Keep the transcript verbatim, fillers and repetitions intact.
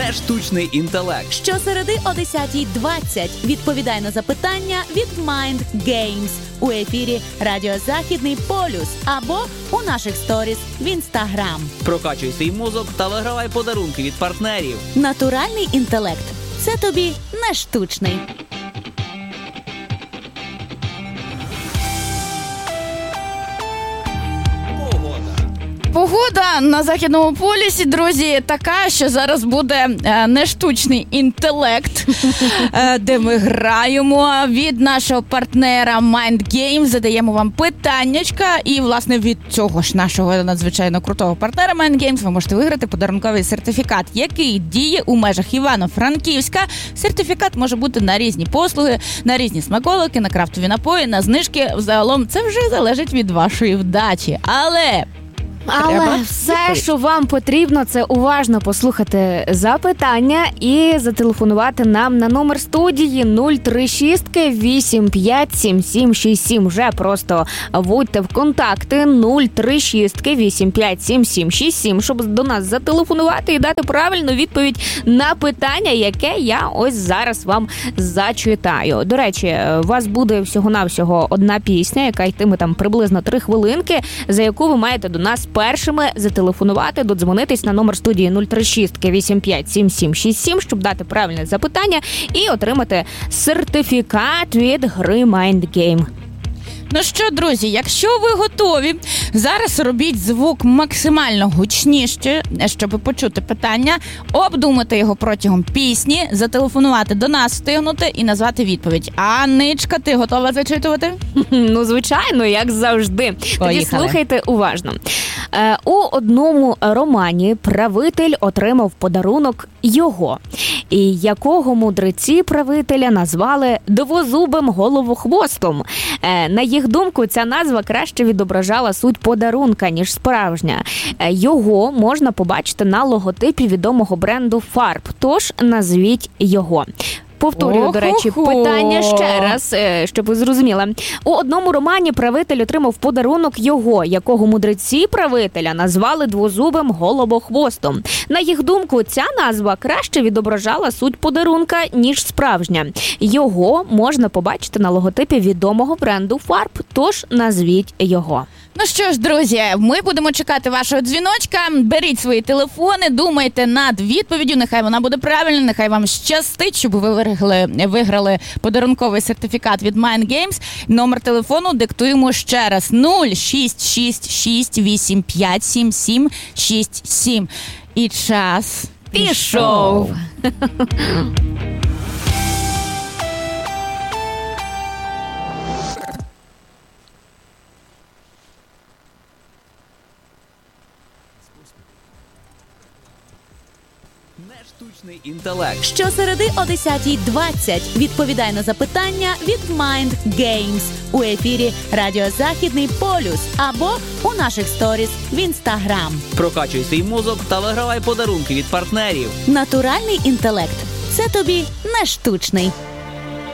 не штучний інтелект. Щосереди о десята двадцять відповідай на запитання від Mind Games у ефірі Радіо Західний полюс або у наших сторіс в Інстаграм. Прокачуй свій мозок та вигравай подарунки від партнерів. Натуральний інтелект – це тобі не штучний. Погода на Західному полюсі, друзі, така, що зараз буде е, не штучний інтелект, е, де ми граємо від нашого партнера Mind Games, задаємо вам питаннячка, і, власне, від цього ж нашого надзвичайно крутого партнера Mind Games ви можете виграти подарунковий сертифікат, який діє у межах Івано-Франківська. Сертифікат може бути на різні послуги, на різні смаколики, на крафтові напої, на знижки. Взагалом це вже залежить від вашої вдачі. Але... Але Треба все, відповідь. що вам потрібно, це уважно послухати запитання і зателефонувати нам на номер студії нуль три шість вісім п'ять сім сім шість сім. Вже просто вводьте в контакти нуль три шість вісім п'ять сім сім шість сім, щоб до нас зателефонувати і дати правильну відповідь на питання, яке я ось зараз вам зачитаю. До речі, у вас буде всього-навсього одна пісня, яка йтиме там приблизно три хвилинки, за яку ви маєте до нас першими зателефонувати, додзвонитись на номер студії нуль три шість вісім п'ять сім сім шість сім, щоб дати правильне запитання і отримати сертифікат від гри Mind Game. Ну що, друзі, якщо ви готові, зараз робіть звук максимально гучніше, щоб почути питання, обдумати його протягом пісні, зателефонувати до нас, встигнути і назвати відповідь. Анничка, ти готова зачитувати? Ну, звичайно, як завжди. Тоді Поїхали. слухайте уважно. Е, у одному романі правитель отримав подарунок його, і якого мудреці правителя назвали двозубим головохвостом. Е, на їх думку, ця назва краще відображала суть подарунка, ніж справжня. Е, його можна побачити на логотипі відомого бренду фарб, тож назвіть його. Повторюю, до речі, Охо-хо. питання ще раз, щоб ви зрозуміли. У одному романі правитель отримав подарунок його, якого мудреці правителя назвали двозубим голубохвостом. На їх думку, ця назва краще відображала суть подарунка, ніж справжня. Його можна побачити на логотипі відомого бренду фарб, тож назвіть його. Ну що ж, друзі, ми будемо чекати вашого дзвіночка. Беріть свої телефони, думайте над відповіддю. Нехай вона буде правильна, нехай вам щастить, щоб ви виграли, виграли подарунковий сертифікат від Mind Games. Номер телефону диктуємо ще раз: нуль шість шість шість вісім п'ять сім сім шість сім. І час пішов. Не штучний інтелект. Щосереди о десята двадцять відповідай на запитання від Mind Games у ефірі Радіо Західний полюс або у наших сторіс в Інстаграм. Прокачуй свій мозок та вигравай подарунки від партнерів. Натуральний інтелект – це тобі не штучний.